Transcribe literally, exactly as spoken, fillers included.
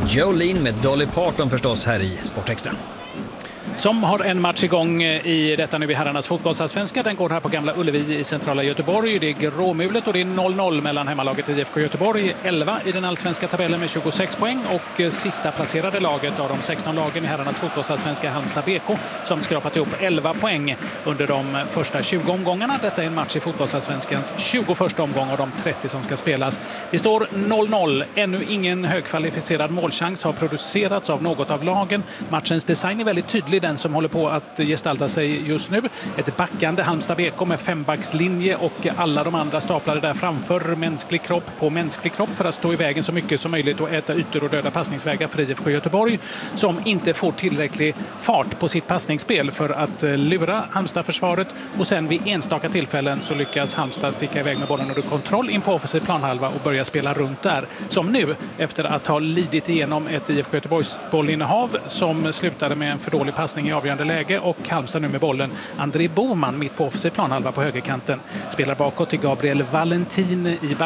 Jolene med Dolly Parton förstås här i Sportextra. Som har en match igång i detta nu i herrarnas fotbollsallsvenska. Den går här på Gamla Ullevi i centrala Göteborg. Det är gråmulet och det är noll noll mellan hemmalaget I F K Göteborg. elva i den allsvenska tabellen med tjugosex poäng och sista placerade laget av de sexton lagen i herrarnas fotbollsallsvenska Halmstad B K som skrapat ihop elva poäng under de första tjugo omgångarna. Detta är en match i fotbollsallsvenskans tjugoförsta omgång av de trettio som ska spelas. Det står noll noll. Ännu ingen högkvalificerad målchans har producerats av något av lagen. Matchens design är väldigt tydlig, den som håller på att gestalta sig just nu. Ett backande Halmstad B K med fembackslinje och alla de andra staplade där framför, mänsklig kropp på mänsklig kropp för att stå i vägen så mycket som möjligt och äta ytor och döda passningsvägar för I F K Göteborg som inte får tillräcklig fart på sitt passningsspel för att lura Halmstad-försvaret, och sen vid enstaka tillfällen så lyckas Halmstad sticka iväg med bollen under kontroll in på offensiv planhalva och börja spela runt där. Som nu, efter att ha lidit igenom ett I F K Göteborgs bollinnehav som slutade med en för dålig passning i avgörande läge, och Halmstad nu med bollen. André Boman mitt på offensiv planhalva på högerkanten spelar bakåt till Gabriel Valentin i back